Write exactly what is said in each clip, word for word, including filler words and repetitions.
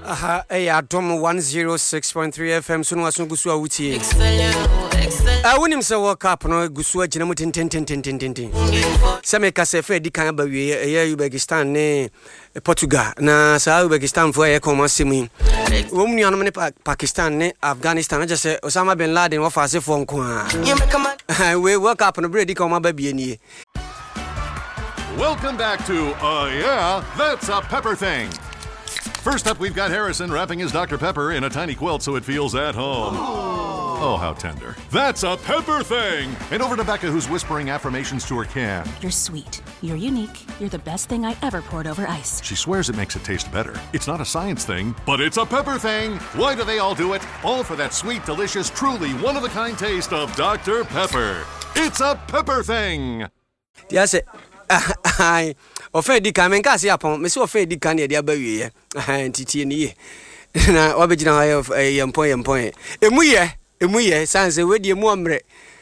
Aha, eya dom one oh six point three F M sunu waso gusu awutie. Ah wonim se World Cup no gusu agina mu tin tin tin tin tin tin. Se me ka se fe di kan ba wie eya Uzbekistan ne Portugal na sa Uzbekistan fo e koma semi. Wo mu nuanom ne Pakistan ne Afghanistan just say Osama bin Laden wo fa se fo nko a. We World Cup no bre di koma ba bie nie. Welcome back to uh yeah, that's a pepper thing. First up, we've got Harrison wrapping his Doctor Pepper in a tiny quilt so it feels at home. Oh, how tender. That's a pepper thing. And over to Becca, who's whispering affirmations to her can. You're sweet. You're unique. You're the best thing I ever poured over ice. She swears it makes it taste better. It's not a science thing, but it's a pepper thing. Why do they all do it? All for that sweet, delicious, truly one-of-a-kind taste of Doctor Pepper. It's a pepper thing. Yes, I ofedi kan men kasi apon me se ofedi kan e dia ba wie ntiti ni na obegina ha yempon yempon emu ye emu ye sanse wedi emu omre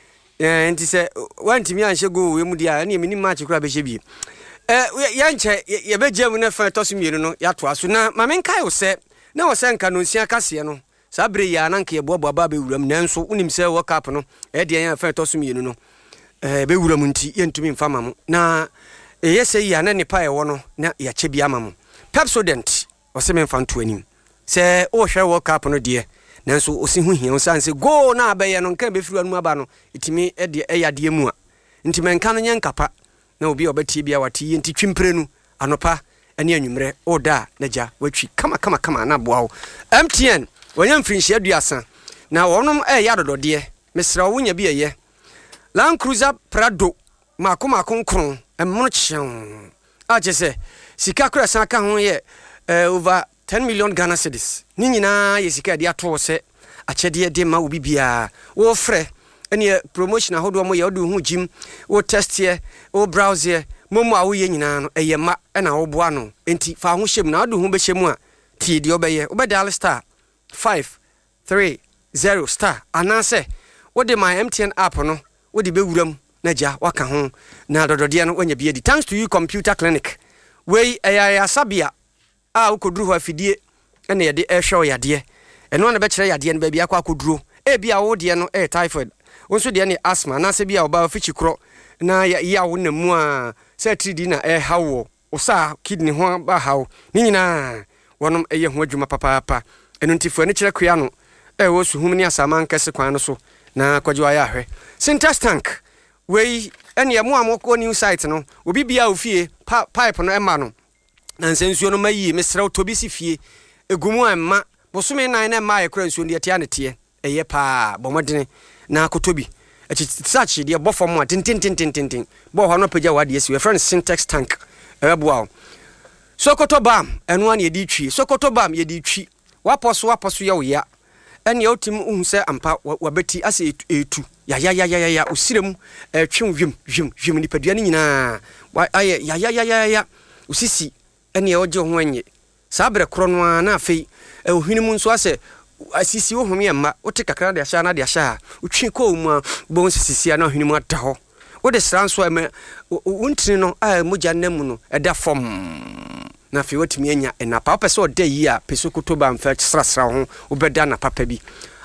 eh nti se wantimi anhye go we mu dia na emi ni match kura be hye bi eh ya nche ye begem na fa toso mienu no ya to aso na ma men kai wo se na wo se nka no nsia kase no sa bre ya na nka ye bobo ba be wuram nanso unim se World Cup no e dia ya fa toso mienu no eh be wuram nti ye ntumi mfama mu na eyese ya na nipa e wo no na ya chebi amamu Pepsodent o se men fanto anim se o hwe World Cup no de nanso o si hu hia o sanse go na abaye no nka be firu anu aba no itimi e de e yade mu a nti men kan nya nkapa na obi obeti bia wati nti twimprenu anopa ane anwumre o da na ja watwi kama kama kama na boawo M T N wanya mfrinhia duasa na wonom e ya dodode mesra wo nya bi eye Land Cruiser Prado mako mako nkron emmono chion a jese sika kura san ka ho ye over ten million Ghana cedis ni nyina ye sika de ato se achede de ma obi bia wo frɛ ene promotion ahodo mo ye odu hu jim wo test ye wo browse ye momo a wo ye nyina no eye ma na wo boa no enti fa ho hyem na odu hu be hyem a tie de obeye wo be dial star five three zero star anase wo de my M T N app no wo de be wuram naja waka ho na dodode no wanya bia di thanks to you computer clinic we ayaya sabia a ukoduru ho afidie ene ye de ehwe yade eno na be kire yade no ba bia kwa koduru e bia wo de no e typhoid wonso de ne asthma na se bia wo ba fichi kro na ya wo na mu a se three D na e hawo o sa kidney ho ba hawo ni nyina wonom eye ho adwuma papa papa eno ntifo ne kire kua no e wo su hum ni asama nkese kwan no so na kwajo aya hwe Sintex tank we ene mo amoko new site no obi bia ofie pipe no ema no na nsensuo no mayi mesra otobisi fie egumu emma bosome nan na ma ekra nsuo de tia ne tie eye pa bomodene na akotobi echi search de bofom a tin tin tin tin tin bo ho no pagya wade esi we friend Sintex tank eboa Sokoto bam eno an ye di twi Sokoto bam ye di twi waposo waposo ye wo ya ene otim hu se ampa wabeti ase etu ya ya ya ya ya usirem twem wiem wiem wiem ni padua ni nyina aye ya ya ya ya ya usisi ene oje ho anye sabre kro no na afei ohwinimu nso ase asisi wo home emma wote kakra de ahya na de ahya utwi ko mu bon sisi na ohwinimu ata ho wo de sranso em wontini no a moja namu no eda fom na afei wotimi anya na papa so de yi a peso kotoba mfa srasra ho obeda na papa bi